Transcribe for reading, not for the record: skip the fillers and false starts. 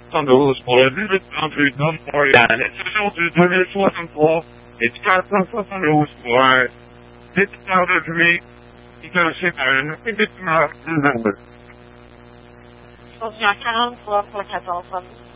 $10 pour la durée gratuite d'un moyen. Et toujours du 2063, et 460 € pour un détecteur de fumée qui consiste à un détecteur de number. Je pense qu'il y a 43 pour 14 hommes.